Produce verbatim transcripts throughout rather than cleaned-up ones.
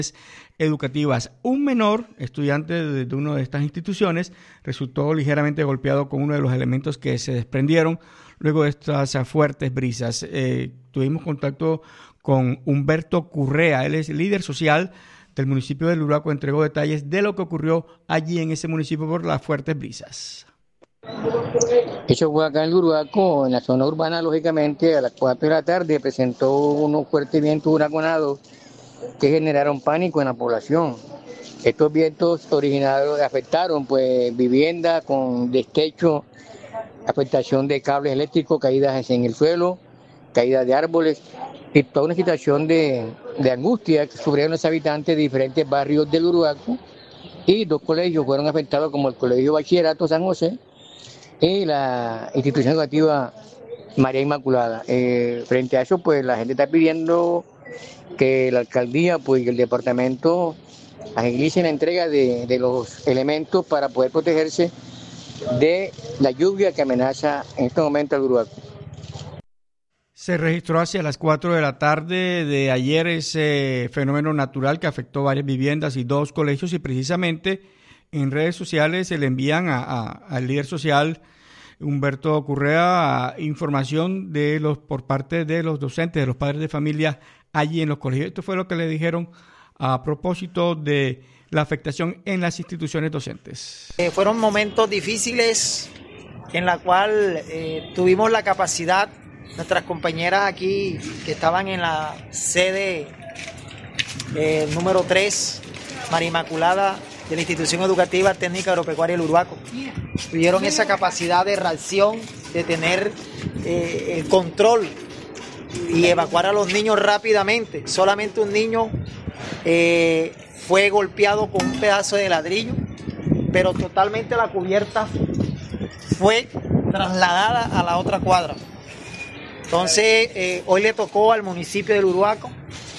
educativas. Un menor estudiante de, de una de estas instituciones resultó ligeramente golpeado con uno de los elementos que se desprendieron luego de estas fuertes brisas. Eh, tuvimos contacto con Humberto Currea, él es líder social del municipio de Uruaco, entregó detalles de lo que ocurrió allí en ese municipio por las fuertes brisas. Eso fue acá en Uruaco, en la zona urbana, lógicamente, a las cuatro de la tarde presentó unos fuertes vientos huracanados que generaron pánico en la población. Estos vientos originaron, afectaron pues viviendas con destecho, afectación de cables eléctricos, caídas en el suelo, caídas de árboles y toda una situación de, de angustia que sufrieron los habitantes de diferentes barrios del Uruaco, y dos colegios fueron afectados, como el Colegio Bachillerato San José y la institución educativa María Inmaculada. Eh, frente a eso, pues la gente está pidiendo que la alcaldía pues, y el departamento agilicen la entrega de, de los elementos para poder protegerse de la lluvia que amenaza en este momento al Uruaco. Se registró hacia las cuatro de la tarde de ayer ese fenómeno natural que afectó varias viviendas y dos colegios, y precisamente en redes sociales se le envían a, a, al líder social Humberto Currea información de los por parte de los docentes, de los padres de familia allí en los colegios. Esto fue lo que le dijeron a propósito de la afectación en las instituciones docentes. Eh, fueron momentos difíciles en la cual eh, tuvimos la capacidad, nuestras compañeras aquí que estaban en la sede eh, número tres, María Inmaculada, de la Institución Educativa Técnica Agropecuaria del Uruaco, tuvieron esa capacidad de reacción, de tener eh, el control y evacuar a los niños rápidamente. Solamente un niño eh, fue golpeado con un pedazo de ladrillo, pero totalmente la cubierta fue trasladada a la otra cuadra. Entonces, eh, hoy le tocó al municipio del Uruaco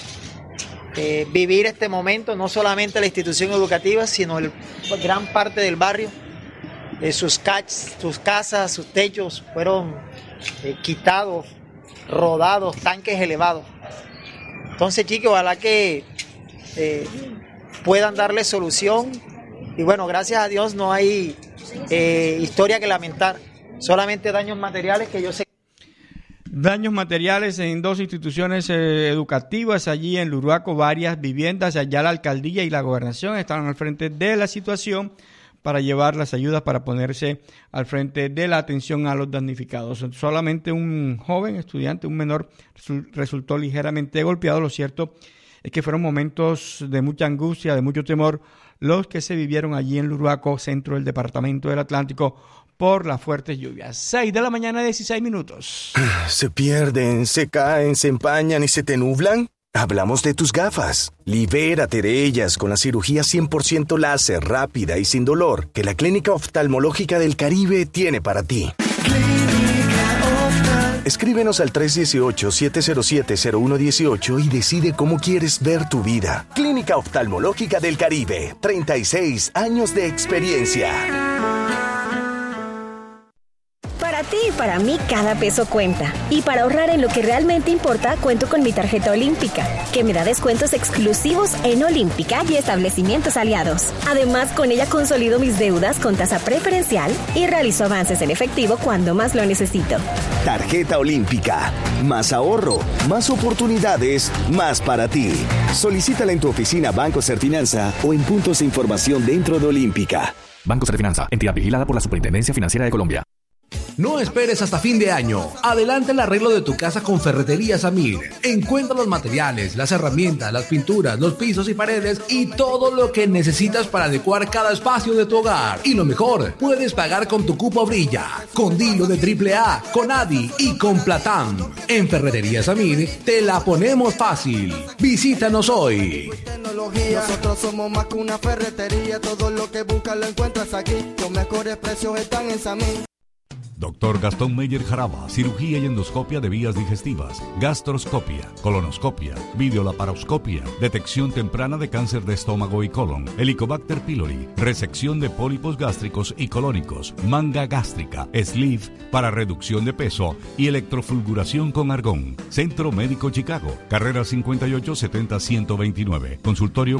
eh, vivir este momento, no solamente la institución educativa, sino el, gran parte del barrio. Eh, sus, cach, sus casas, sus techos fueron eh, quitados, rodados, tanques elevados. Entonces, chicos, ojalá que eh, puedan darle solución. Y bueno, gracias a Dios no hay eh, historia que lamentar, solamente daños materiales que yo sé. Daños materiales en dos instituciones eh, educativas allí en Uruaco, varias viviendas. Allá la alcaldía y la gobernación están al frente de la situación para llevar las ayudas, para ponerse al frente de la atención a los damnificados. Solamente un joven estudiante, un menor, resultó ligeramente golpeado. Lo cierto es que fueron momentos de mucha angustia, de mucho temor, los que se vivieron allí en Uruaco, centro del departamento del Atlántico, por las fuertes lluvias. seis de la mañana, dieciséis minutos. ¿Se pierden, se caen, se empañan y se te nublan? Hablamos de tus gafas. Libérate de ellas con la cirugía cien por ciento láser, rápida y sin dolor que la Clínica Oftalmológica del Caribe tiene para ti. Escríbenos al tres uno ocho, siete cero siete, cero uno uno ocho y decide cómo quieres ver tu vida. Clínica Oftalmológica del Caribe, treinta y seis años de experiencia. Para ti y para mí cada peso cuenta. Y para ahorrar en lo que realmente importa, cuento con mi tarjeta Olímpica, que me da descuentos exclusivos en Olímpica y establecimientos aliados. Además, con ella consolido mis deudas con tasa preferencial y realizo avances en efectivo cuando más lo necesito. Tarjeta Olímpica. Más ahorro, más oportunidades, más para ti. Solicítala en tu oficina Banco Serfinanza o en puntos de información dentro de Olímpica. Banco Serfinanza, entidad vigilada por la Superintendencia Financiera de Colombia. No esperes hasta fin de año. Adelanta el arreglo de tu casa con Ferretería Samir. Encuentra los materiales, las herramientas, las pinturas, los pisos y paredes y todo lo que necesitas para adecuar cada espacio de tu hogar. Y lo mejor, puedes pagar con tu cupo Brilla, con Dilo de triple A, con Adi y con Platán. En Ferretería Samir te la ponemos fácil. Visítanos hoy. Nosotros somos más que una ferretería. Todo lo que buscas lo encuentras aquí. Los mejores precios están en Samir. Doctor Gastón Meyer Jaraba, cirugía y endoscopia de vías digestivas, gastroscopia, colonoscopia, videolaparoscopia, detección temprana de cáncer de estómago y colon, Helicobacter pylori, resección de pólipos gástricos y colónicos, manga gástrica, sleeve para reducción de peso y electrofulguración con argón. Centro Médico Chicago, carrera cincuenta y ocho setenta ciento veintinueve, consultorio